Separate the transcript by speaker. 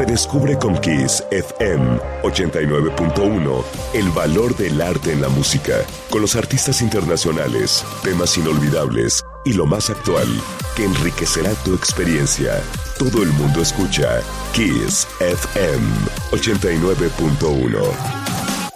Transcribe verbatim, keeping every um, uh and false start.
Speaker 1: Redescubre con Kiss F M ochenta y nueve punto uno el valor del arte en la música, con los artistas internacionales, temas inolvidables y lo más actual, que enriquecerá tu experiencia. Todo el mundo escucha Kiss F M ochenta y nueve punto uno.